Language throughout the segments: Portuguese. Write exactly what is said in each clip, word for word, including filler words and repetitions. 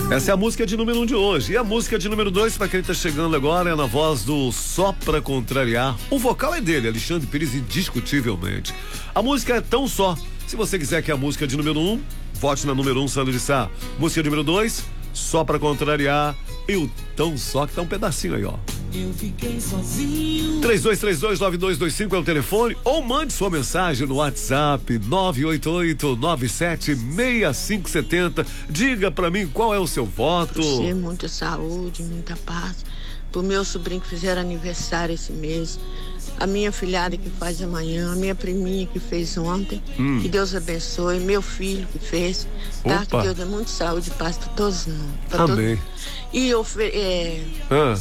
Essa é a música de número um de hoje. E a música de número dois, para quem tá chegando agora, é na voz do Só Pra Contrariar. O vocal é dele, Alexandre Pires, indiscutivelmente. A música é Tão Só. Se você quiser que a música de número um, vote na número um, Sandro de Sá. Música de número dois, Só Pra Contrariar. E o Tão Só, que tá um pedacinho aí, ó. Eu fiquei sozinho. três dois três dois, nove dois dois cinco é o telefone, ou mande sua mensagem no WhatsApp nove oito oito, nove sete seis cinco sete zero. Diga pra mim qual é o seu voto. Por ser muita saúde, muita paz. Pro meu sobrinho que fizeram aniversário esse mês, a minha filhada que faz amanhã, a minha priminha que fez ontem. Hum. Que Deus abençoe, meu filho que fez. Tá? Que Deus dê muita saúde e paz pra todos nós. Pra Amém. Todos. E eu é... ah.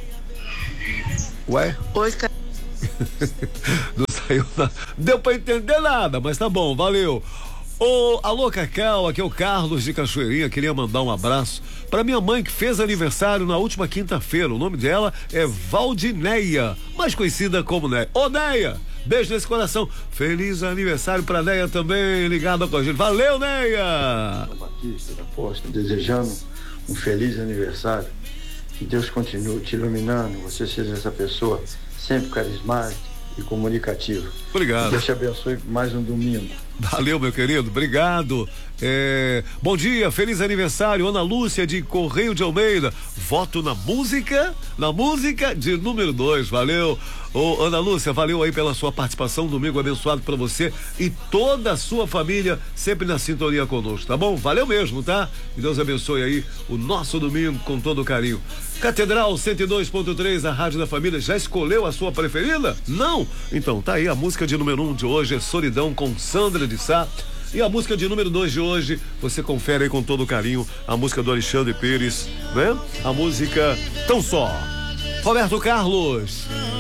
Ué? Hoje... Não saiu nada. Deu pra entender nada, mas tá bom, valeu. Ô, alô, Cacau, aqui é o Carlos de Cachoeirinha. Queria mandar um abraço pra minha mãe que fez aniversário na última quinta-feira. O nome dela é Valdineia, mais conhecida como Neia. Ô, Neia, beijo nesse coração. Feliz aniversário pra Neia também, ligada com a gente. Valeu, Neia! Batista da Posta, desejando um feliz aniversário. Que Deus continue te iluminando, você seja essa pessoa sempre carismática e comunicativa. Obrigado. Deus te abençoe mais um domingo. Valeu, meu querido, obrigado. É... Bom dia, feliz aniversário, Ana Lúcia de Correio de Almeida. Voto na música, na música de número dois, valeu. Ô, Ana Lúcia, valeu aí pela sua participação, domingo abençoado pra você e toda a sua família, sempre na sintonia conosco, tá bom? Valeu mesmo, tá? Que Deus abençoe aí o nosso domingo com todo carinho. Catedral cento e dois ponto três, a Rádio da Família, já escolheu a sua preferida? Não? Então tá aí, a música de número um de hoje é Solidão com Sandra de Sá. E a música de número dois de hoje, você confere aí com todo carinho, a música do Alexandre Pires, né? A música Tão Só. Roberto Carlos.